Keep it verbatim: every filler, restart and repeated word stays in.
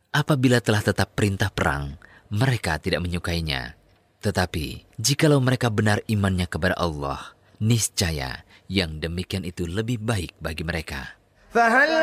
Apabila telah tetap perintah perang, mereka tidak menyukainya. Tetapi, jikalau mereka benar imannya kepada Allah, niscaya yang demikian itu lebih baik bagi mereka.